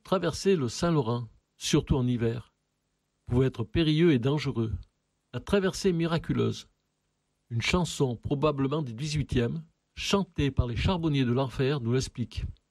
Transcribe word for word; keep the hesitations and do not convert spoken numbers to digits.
Traverser le Saint-Laurent, surtout en hiver, pouvait être périlleux et dangereux. La traversée miraculeuse, une chanson probablement du dix-huitième, chantée par les charbonniers de l'enfer, nous l'explique.